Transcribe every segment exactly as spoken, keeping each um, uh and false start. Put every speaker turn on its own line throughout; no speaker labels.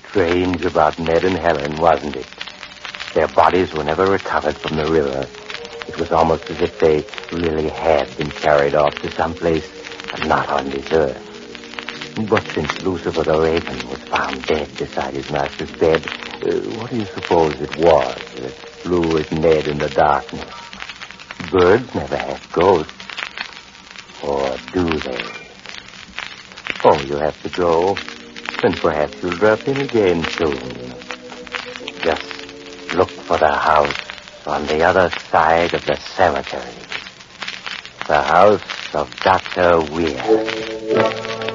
strange about Ned and Helen, wasn't it? Their bodies were never recovered from the river. It was almost as if they really had been carried off to someplace not on this earth. But since Lucifer the Raven was found dead beside his master's bed, uh, what do you suppose it was that flew with Ned in the darkness? Birds never have ghosts. Or do they? Oh, you have to go. Then perhaps you'll drop in again soon. Just look for the house on the other side of the cemetery. The house of Doctor Weir.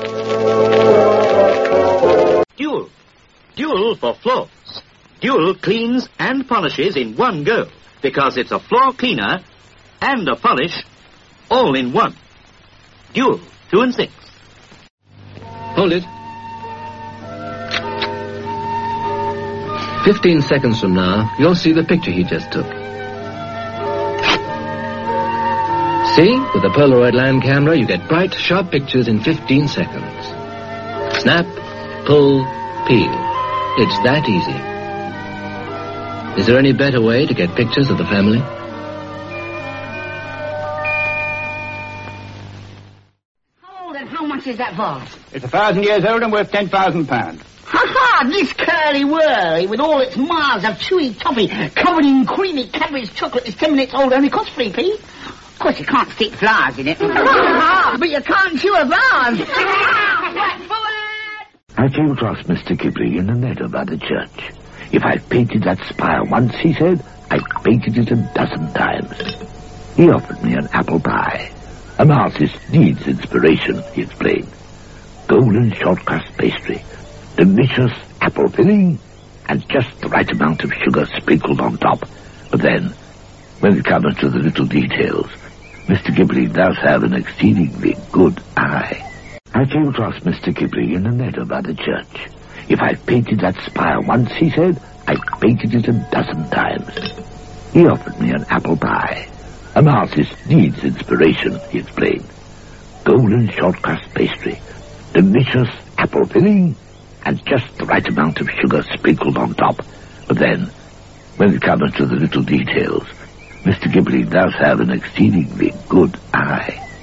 Dual. Dual for floors. Dual cleans and polishes in one go, because it's a floor cleaner and a polish all in one. Dual, two and six.
Hold it. Fifteen seconds from now, you'll see the picture he just took. See? With the Polaroid land camera, you get bright, sharp pictures in fifteen seconds. Snap, pull, peel. It's that easy. Is there any better way to get pictures of the family?
How old and how much is that vase?
It's a thousand years old and worth ten thousand pounds.
Ha-ha! This curly-whirly, with all its miles of chewy toffee covered in creamy Cadbury's chocolate, is ten minutes old, only costs three p. Of course, you can't stick flowers in it. But you can't chew a vase.
I came across Mister Kipling in the meadow by the church. If I've painted that spire once, he said, I've painted it a dozen times. He offered me an apple pie. An artist needs inspiration, he explained. Golden short crust pastry, delicious apple filling, and just the right amount of sugar sprinkled on top. But then, when it comes to the little details, Mister Kipling does have an exceedingly good eye. I came across Mister Kipling in the meadow by the church. If I've painted that spire once, he said, I've painted it a dozen times. He offered me an apple pie. An artist needs inspiration, he explained. Golden short crust pastry, delicious apple filling, and just the right amount of sugar sprinkled on top. But then, when it comes to the little details, Mister Kipling does have an exceedingly good eye.